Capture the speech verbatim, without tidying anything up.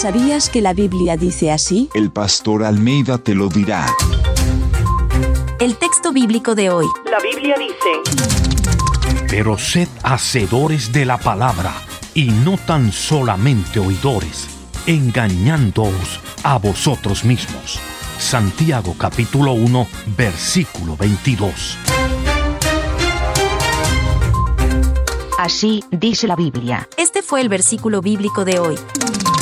¿Sabías que la Biblia dice así? El pastor Almeida te lo dirá. El texto bíblico de hoy. La Biblia dice: Pero sed hacedores de la palabra, y no tan solamente oidores, engañándoos a vosotros mismos. Santiago capítulo uno, versículo veintidós. Así dice la Biblia. Este fue el versículo bíblico de hoy.